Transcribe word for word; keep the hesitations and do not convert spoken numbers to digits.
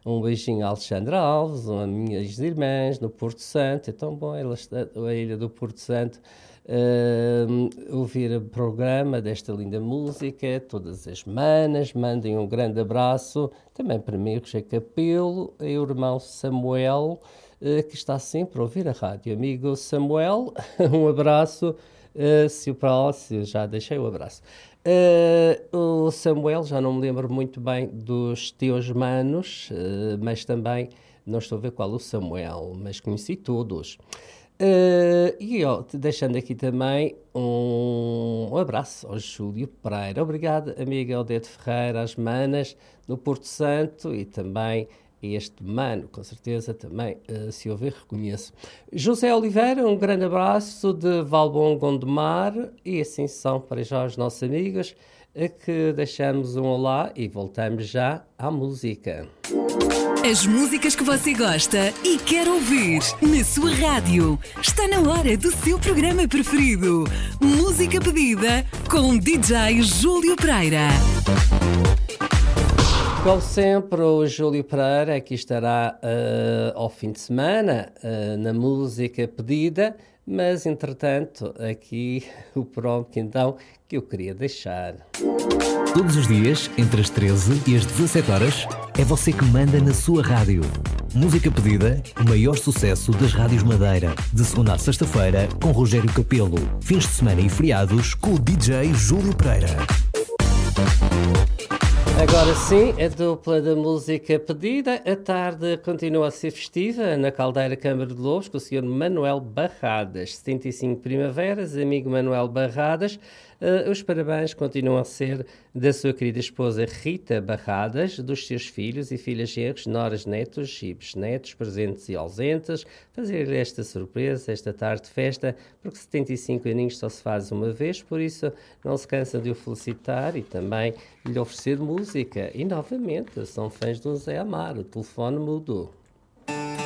Um beijinho a Alexandra Alves, a minhas irmãs no Porto Santo. É tão bom ela está- a ilha do Porto Santo. Uh, ouvir o programa desta linda música todas as semanas. Mandem um grande abraço também para mim, Roger Capelo, e o irmão Samuel, uh, que está sempre a ouvir a rádio. Amigo Samuel, um abraço. Uh, se o próximo, já deixei o abraço. Uh, o Samuel, já não me lembro muito bem dos teus manos, uh, mas também não estou a ver qual o Samuel, mas conheci todos. Uh, e ó, te deixando aqui também um, um abraço ao Júlio Pereira. Obrigado, amiga Odete Ferreira, às manas no Porto Santo e também este mano, com certeza também, uh, se ouvir, reconheço. José Oliveira, um grande abraço de Valbom Gondomar e assim são para já os nossos amigos, a que deixamos um olá e voltamos já à música. As músicas que você gosta e quer ouvir na sua rádio. Está na hora do seu programa preferido. Música pedida com D J Júlio Pereira. Como sempre, o Júlio Pereira aqui estará uh, ao fim de semana uh, na música pedida, mas entretanto aqui o pronto então que eu queria deixar. Todos os dias, entre as treze e as dezassete horas, é você que manda na sua rádio. Música pedida, o maior sucesso das rádios Madeira. De segunda a sexta-feira, com Rogério Capelo. Fins de semana e feriados, com o D J Júlio Pereira. Agora sim, a dupla da música pedida. A tarde continua a ser festiva na Caldeira Câmara de Lobos com o senhor Manuel Barradas. setenta e cinco primaveras, amigo Manuel Barradas. Uh, os parabéns continuam a ser da sua querida esposa Rita Barradas, dos seus filhos e filhas genros, noras, netos e bisnetos, presentes e ausentes. Fazer esta surpresa, esta tarde de festa, porque setenta e cinco aninhos só se faz uma vez, por isso não se cansam de o felicitar e também lhe oferecer música. E novamente, são fãs do Zé Amaro, o telefone mudou.